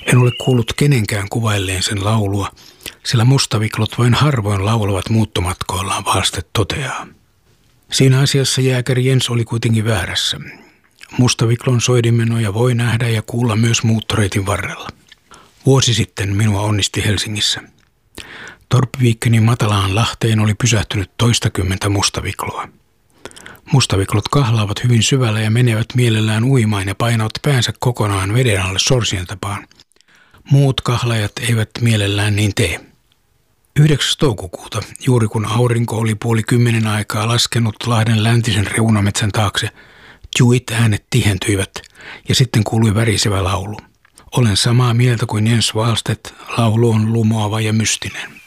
En ole kuullut kenenkään kuvailleen sen laulua, sillä mustaviklot vain harvoin laulavat muuttomatkoillaan, Wahlstedt toteaa. Siinä asiassa jääkäri Jens oli kuitenkin väärässä. Mustaviklon soidinmenoja voi nähdä ja kuulla myös muuttoreitin varrella. Vuosi sitten minua onnisti Helsingissä. Torpviikenin matalaan Lahteen oli pysähtynyt toistakymmentä mustavikloa. Mustaviklot kahlaavat hyvin syvällä ja menevät mielellään uimaan ja painavat päänsä kokonaan veden alle sorsien tapaan. Muut kahlajat eivät mielellään niin tee. 9. toukokuuta, juuri kun aurinko oli 9:30 aikaa laskenut Lahden läntisen reunametsän taakse, tjuit äänet tihentyivät ja sitten kuului värisevä laulu. Olen samaa mieltä kuin Jens Wahlstedt, laulu on lumoava ja mystinen.